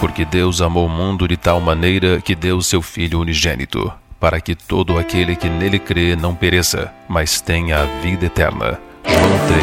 Porque Deus amou o mundo de tal maneira que deu seu Filho unigênito, para que todo aquele que nele crê não pereça, mas tenha a vida eterna. João